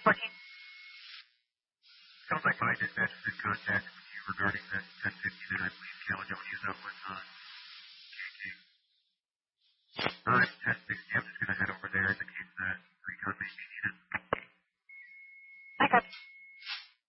Sounds like my dispatch is in contact with you regarding that 1050 that I believe Challenger was using up with KT. Alright, 1060. I'm just going to head over there, indicate